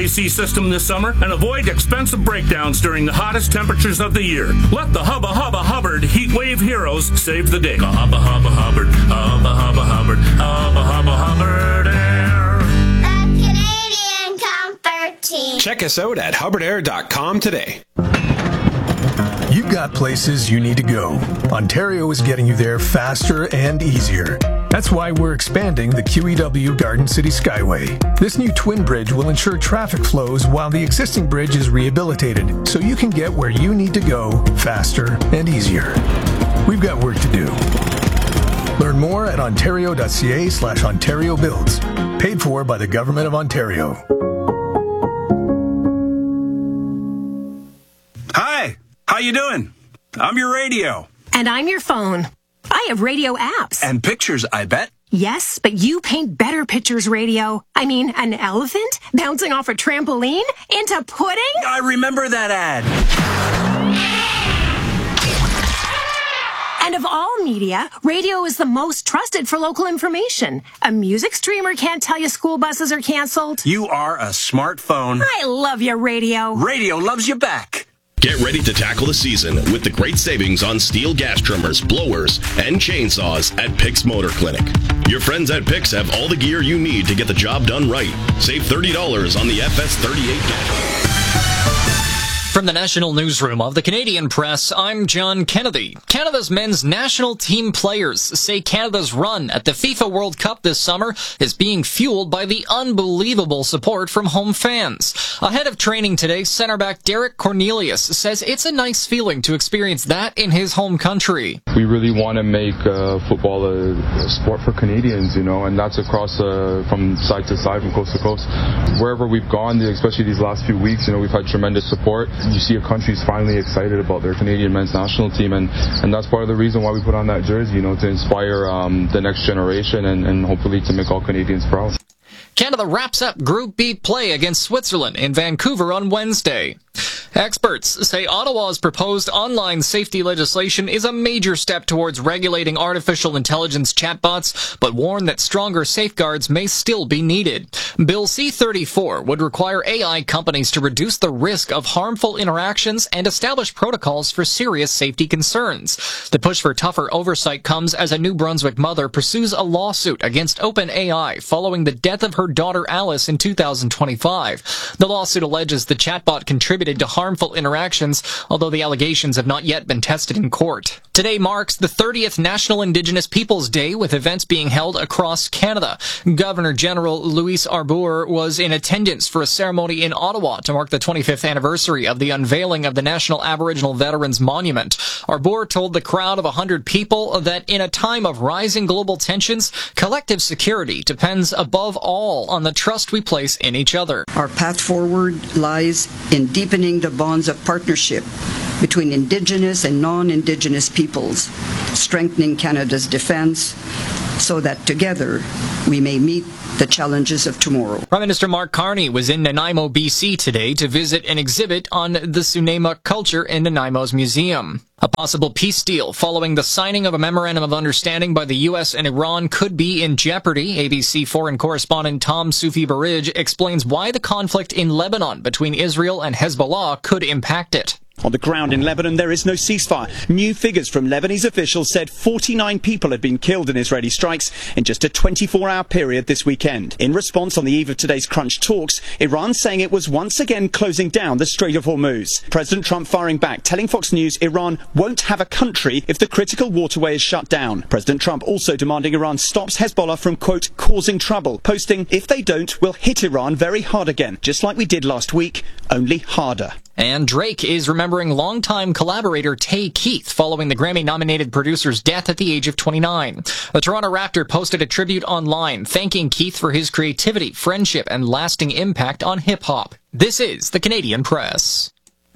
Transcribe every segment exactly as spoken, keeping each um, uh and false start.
C system this summer and avoid expensive breakdowns during the hottest temperatures of the year. Let the Hubba Hubba Hubbard Heat Wave heroes save the day. Hubba Hubba Hubbard, Hubba Hubba Hubbard, Hubba Hubba Hubbard Air. The Canadian Comfort Team. Check us out at hubbard air dot com today. You've got places you need to go. Ontario is getting you there faster and easier. That's why we're expanding the Q E W Garden City Skyway. This new twin bridge will ensure traffic flows while the existing bridge is rehabilitated, so you can get where you need to go faster and easier. We've got work to do. Learn more at ontario.ca slash Ontario Builds. Paid for by the Government of Ontario. Hi, how you doing? I'm your radio. And I'm your phone. I have radio apps. And pictures, I bet. Yes, but you paint better pictures, radio. I mean, an elephant bouncing off a trampoline into pudding? I remember that ad. And of all media, radio is the most trusted for local information. A music streamer can't tell you school buses are canceled. You are a smartphone. I love your radio. Radio loves you back. Get ready to tackle the season with the great savings on steel gas trimmers, blowers, and chainsaws at Pick's Motor Clinic. Your friends at Pick's have all the gear you need to get the job done right. Save thirty dollars on the F S thirty-eight gas. From the National Newsroom of the Canadian Press, I'm John Kennedy. Canada's men's national team players say Canada's run at the FIFA World Cup this summer is being fueled by the unbelievable support from home fans. Ahead of training today, center back Derek Cornelius says it's a nice feeling to experience that in his home country. We really want to make uh, football a, a sport for Canadians, you know, and that's across uh, from side to side, from coast to coast. Wherever we've gone, especially these last few weeks, you know, we've had tremendous support. You see a country's finally excited about their Canadian men's national team, and, and that's part of the reason why we put on that jersey, you know, to inspire um, the next generation and, and hopefully to make all Canadians proud. Canada wraps up Group B play against Switzerland in Vancouver on Wednesday. Experts say Ottawa's proposed online safety legislation is a major step towards regulating artificial intelligence chatbots, but warn that stronger safeguards may still be needed. Bill C thirty-four would require A I companies to reduce the risk of harmful interactions and establish protocols for serious safety concerns. The push for tougher oversight comes as a New Brunswick mother pursues a lawsuit against OpenAI following the death of her daughter Alice in two thousand twenty-five. The lawsuit alleges the chatbot contributed to harmful interactions, although the allegations have not yet been tested in court. Today marks the thirtieth National Indigenous Peoples Day, with events being held across Canada. Governor General Louis Arbour was in attendance for a ceremony in Ottawa to mark the twenty-fifth anniversary of the unveiling of the National Aboriginal Veterans Monument. Arbour told the crowd of one hundred people that in a time of rising global tensions, collective security depends above all on the trust we place in each other. Our path forward lies in deepening the bonds of partnership between Indigenous and non-Indigenous peoples, strengthening Canada's defence so that together we may meet the challenges of tomorrow. Prime Minister Mark Carney was in Nanaimo, B C today to visit an exhibit on the Tsunema culture in Nanaimo's museum. A possible peace deal following the signing of a memorandum of understanding by the U S and Iran could be in jeopardy. A B C foreign correspondent Tom Soufi Barridge explains why the conflict in Lebanon between Israel and Hezbollah could impact it. On the ground in Lebanon, there is no ceasefire. New figures from Lebanese officials said forty-nine people had been killed in Israeli strikes in just a twenty-four hour period this weekend. In response, on the eve of today's crunch talks, Iran saying it was once again closing down the Strait of Hormuz. President Trump firing back, telling Fox News Iran won't have a country if the critical waterway is shut down. President Trump also demanding Iran stops Hezbollah from, quote, causing trouble, posting, if they don't, we'll hit Iran very hard again, just like we did last week, only harder. And Drake is remembering longtime collaborator Tay Keith following the Grammy-nominated producer's death at the age of twenty-nine. The Toronto Raptor posted a tribute online thanking Keith for his creativity, friendship, and lasting impact on hip-hop. This is the Canadian Press.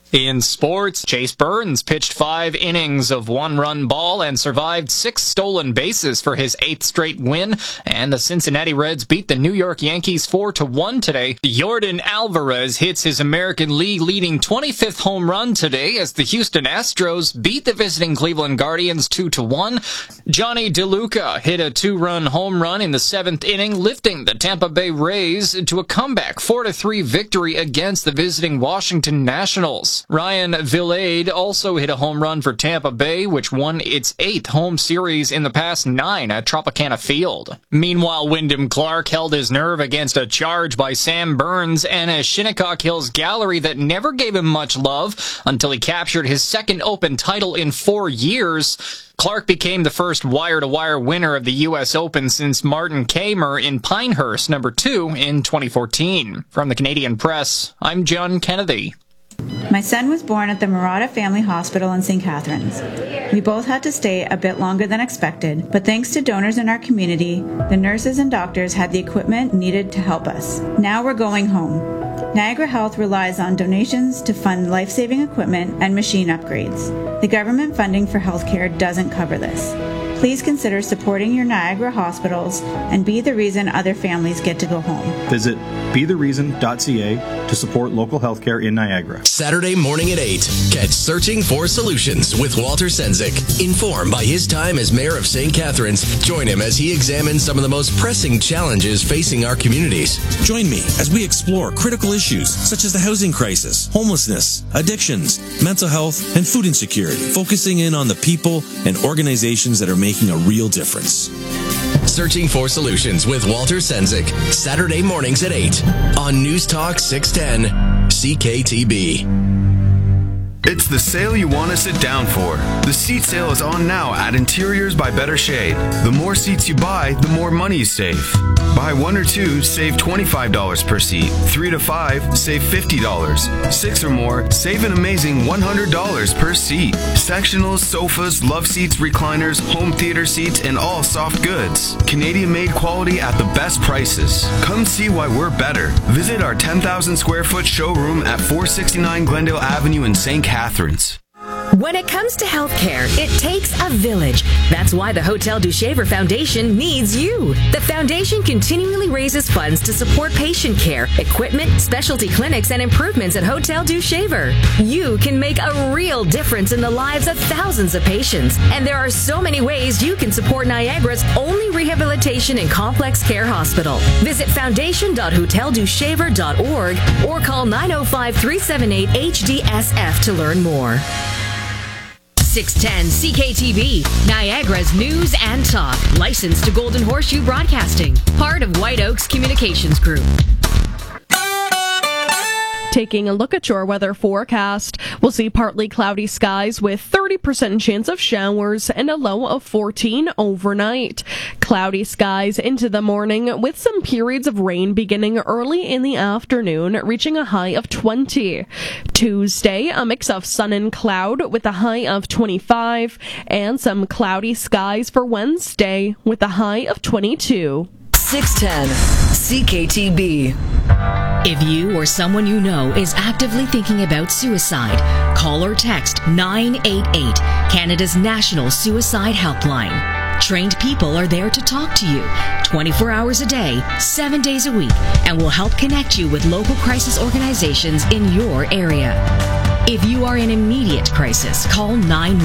In sports, Chase Burns pitched five innings of one-run ball and survived six stolen bases for his eighth straight win, and the Cincinnati Reds beat the New York Yankees four to one today. Yordan Alvarez hits his American League leading twenty-fifth home run today as the Houston Astros beat the visiting Cleveland Guardians two to one. Johnny DeLuca hit a two-run home run in the seventh inning, lifting the Tampa Bay Rays to a comeback four to three victory against the visiting Washington Nationals. Ryan Vilade also hit a home run for Tampa Bay, which won its eighth home series in the past nine at Tropicana Field. Meanwhile, Wyndham Clark held his nerve against a charge by Sam Burns and a Shinnecock Hills gallery that never gave him much love until he captured his second Open title in four years. Clark became the first wire-to-wire winner of the U S Open since Martin Kaymer in Pinehurst, number two, in twenty fourteen. From the Canadian Press, I'm John Kennedy. My son was born at the Murata Family Hospital in Saint Catharines. We both had to stay a bit longer than expected, but thanks to donors in our community, the nurses and doctors had the equipment needed to help us. Now we're going home. Niagara Health relies on donations to fund life-saving equipment and machine upgrades. The government funding for healthcare doesn't cover this. Please consider supporting your Niagara hospitals and be the reason other families get to go home. Visit be the reason dot c a to support local healthcare in Niagara. Saturday morning at eight, catch Searching for Solutions with Walter Sendzik. Informed by his time as mayor of Saint Catharines, join him as he examines some of the most pressing challenges facing our communities. Join me as we explore critical issues such as the housing crisis, homelessness, addictions, mental health, and food insecurity, focusing in on the people and organizations that are making a real difference. Searching for Solutions with Walter Sendzik, Saturday mornings at eight on News Talk six ten C K T B. It's the sale you want to sit down for. The seat sale is on now at Interiors by Better Shade. The more seats you buy, the more money you save. Buy one or two, save twenty-five dollars per seat. Three to five, save fifty dollars. Six or more, save an amazing one hundred dollars per seat. Sectionals, sofas, love seats, recliners, home theater seats, and all soft goods. Canadian-made quality at the best prices. Come see why we're better. Visit our ten thousand square foot showroom at four sixty-nine Glendale Avenue in Saint Catharines. When it comes to healthcare, it takes a village. That's why the Hotel du Shaver Foundation needs you. The foundation continually raises funds to support patient care, equipment, specialty clinics, and improvements at Hotel du Shaver. You can make a real difference in the lives of thousands of patients, and there are so many ways you can support Niagara's only rehabilitation and complex care hospital. Visit foundation dot hotel du shaver dot org or call nine oh five, three seven eight, H D S F to learn more. six ten C K T B, Niagara's news and talk. Licensed to Golden Horseshoe Broadcasting. Part of White Oaks Communications Group. Taking a look at your weather forecast, we'll see partly cloudy skies with thirty percent chance of showers and a low of fourteen overnight. Cloudy skies into the morning with some periods of rain beginning early in the afternoon, reaching a high of twenty. Tuesday, a mix of sun and cloud with a high of twenty-five, and some cloudy skies for Wednesday with a high of twenty-two. six ten C K T B. If you or someone you know is actively thinking about suicide, call or text nine eight eight, Canada's national suicide helpline. Trained people are there to talk to you twenty-four hours a day, seven days a week, and will help connect you with local crisis organizations in your area. If you are in immediate crisis, call nine one one.